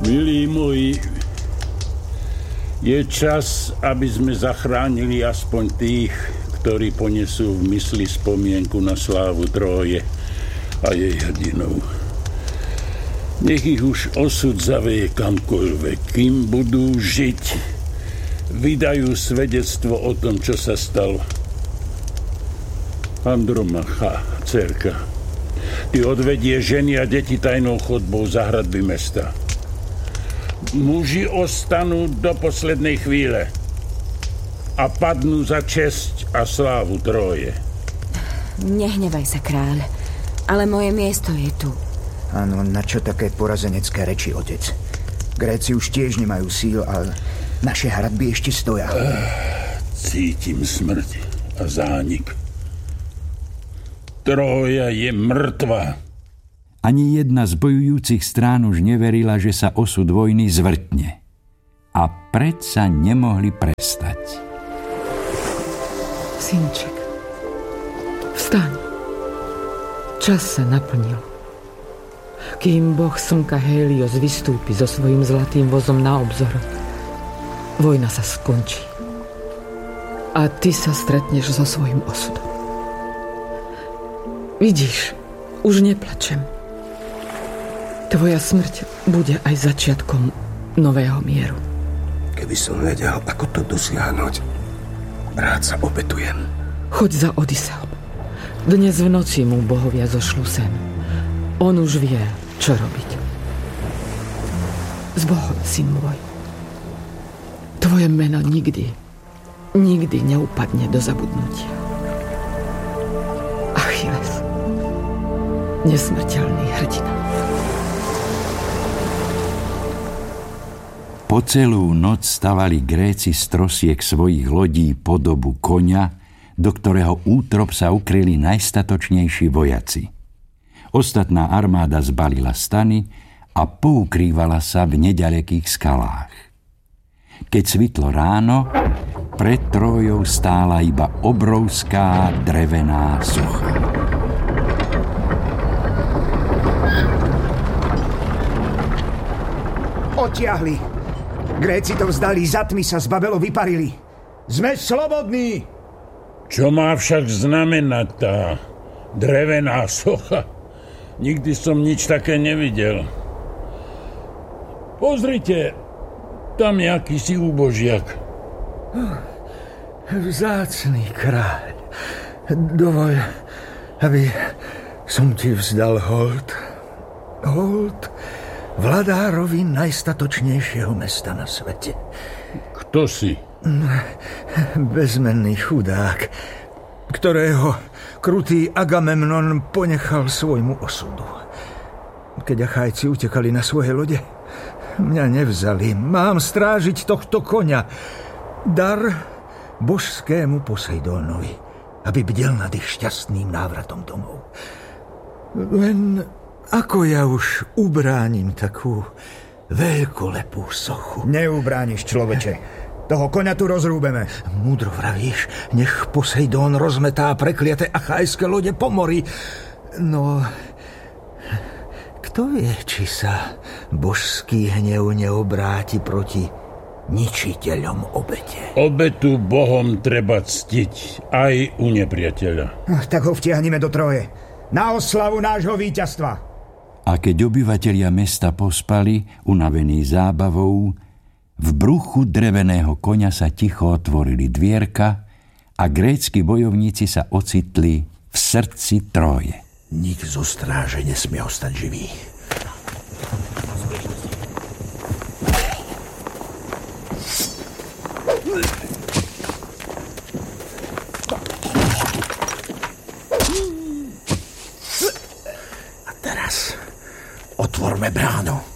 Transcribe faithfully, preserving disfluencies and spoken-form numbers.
Milí moji, je čas, aby sme zachránili aspoň tých, ktorí ponesú v mysli spomienku na slávu Tróje a jej hrdinov. Nech ich už osud zaveje kamkoľvek, kým budú žiť, vydajú svedectvo o tom, čo sa stalo. Andromacha, dcerka, ty odvedie ženy a deti tajnou chodbou za hradby mesta. Muži ostanú do poslednej chvíle a padnú za česť a slávu Tróje. Nehnevaj sa, kráľ, ale moje miesto je tu. Áno, na čo také porazenecké reči, otec? Gréci už tiež nemajú síl, ale naše hradby ešte stoja. Cítim smrť a zánik. Trója je mŕtva. Ani jedna z bojujúcich strán už neverila, že sa osud vojny zvrtne. A predsa nemohli prestať. Synček, vstaň. Čas sa naplnil. Kým boh slnka Hélios vystúpi so svojím zlatým vozom na obzor, vojna sa skončí. A ty sa stretneš so svojím osudom. Vidíš, už neplačem. Tvoja smrť bude aj začiatkom nového mieru. Keby som vedel, ako to dosiahnuť, rád sa obetujem. Choď za Odysseom. Dnes v noci mu bohovia zošľú sen. On už vie, čo robiť. S Bohom, syn môj. Tvoje meno nikdy, nikdy neupadne do zabudnutia. Achilles. Nesmrteľný hrdina. Po celú noc stavali Gréci z trosiek svojich lodí podobu koňa, do ktorého útrop sa ukryli najstatočnejší vojaci. Ostatná armáda zbalila stany a poukrývala sa v neďalekých skalách. Keď svitlo ráno, pred Trójou stála iba obrovská drevená socha. Odtiahli. Gréci to vzdali, za tmy sa z Babelo vyparili. Sme slobodní! Čo má však znamenať tá drevená socha? Nikdy som nič také nevidel. Pozrite, tam je akýsi úbožiak. Vzácny kráľ, dovoľ, aby som ti vzdal hold. Hold vladárovi najstatočnejšieho mesta na svete. Kto si? Bezmenný chudák, ktorého krutý Agamemnon ponechal svojmu osudu. Keď Achajci utekali na svoje lode, mňa nevzali. Mám strážiť tohto koňa. Dar božskému Poseidónovi, aby bdel nad ich šťastným návratom domov. Len ako ja už ubránim takú veľkolepú sochu? Neubrániš, človeče. Toho koňa tu rozrúbeme. Múdro vravíš, nech Poseidón rozmetá prekliate achajské lode po mori. No, kto vie, či sa božský hnev neobráti proti ničiteľom obete. Obetu bohom treba ctiť aj u nepriateľa. No, tak ho vtiahnime do Tróje. Na oslavu nášho víťazstva. A keď obyvatelia mesta pospali, unavení zábavou, v bruchu dreveného koňa sa ticho otvorili dvierka a grécki bojovníci sa ocitli v srdci Tróje. Nik zo stráže nesmie ostať živý. A teraz otvorme bránu.